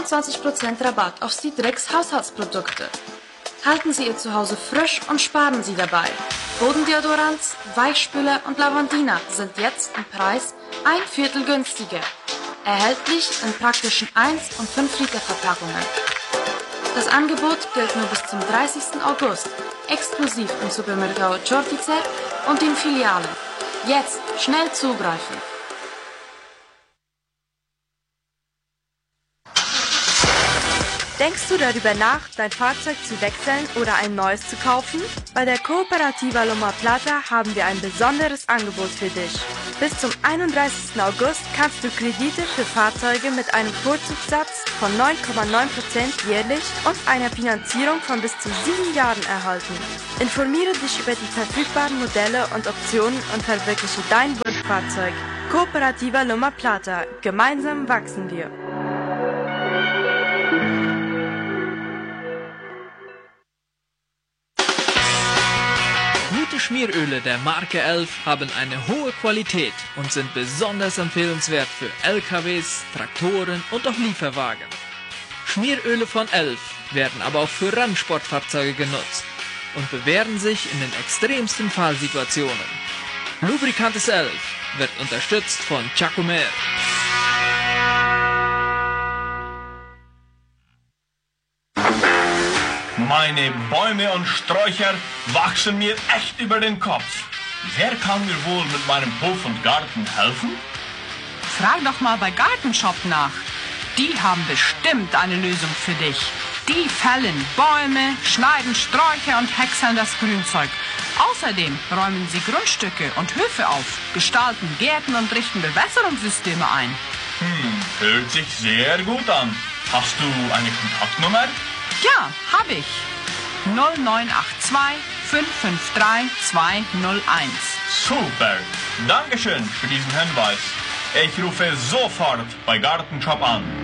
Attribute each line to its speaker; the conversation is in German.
Speaker 1: 25% Rabatt auf Citrix Haushaltsprodukte. Halten Sie Ihr Zuhause frisch und sparen Sie dabei. Bodendeodorants, Weichspüler und Lavandina sind jetzt im Preis 1/4 günstiger. Erhältlich in praktischen 1- und 5-Liter Verpackungen. Das Angebot gilt nur bis zum 30. August, exklusiv im Supermercado Čortice und in Filialen. Jetzt schnell zugreifen.
Speaker 2: Denkst du darüber nach, dein Fahrzeug zu wechseln oder ein neues zu kaufen? Bei der Cooperativa Loma Plata haben wir ein besonderes Angebot für dich. Bis zum 31. August kannst du Kredite für Fahrzeuge mit einem Vorzugssatz von 9,9% jährlich und einer Finanzierung von bis zu 7 Jahren erhalten. Informiere dich über die verfügbaren Modelle und Optionen und verwirkliche dein Wunschfahrzeug. Cooperativa Loma Plata. Gemeinsam wachsen wir.
Speaker 3: Gute Schmieröle der Marke 11 haben eine hohe Qualität und sind besonders empfehlenswert für LKWs, Traktoren und auch Lieferwagen. Schmieröle von 11 werden aber auch für Rennsportfahrzeuge genutzt und bewähren sich in den extremsten Fallsituationen. Lubricantes 11 wird unterstützt von Chacomer.
Speaker 4: Meine Bäume und Sträucher wachsen mir echt über den Kopf. Wer kann mir wohl mit meinem Hof und Garten helfen?
Speaker 5: Frag doch mal bei Gartenshop nach. Die haben bestimmt eine Lösung für dich. Die fällen Bäume, schneiden Sträucher und häckseln das Grünzeug. Außerdem räumen sie Grundstücke und Höfe auf, gestalten Gärten und richten Bewässerungssysteme ein.
Speaker 4: Hört sich sehr gut an. Hast du eine Kontaktnummer?
Speaker 5: Ja, hab ich. 0982 553 201.
Speaker 4: Super. Dankeschön für diesen Hinweis. Ich rufe sofort bei Gartenshop an.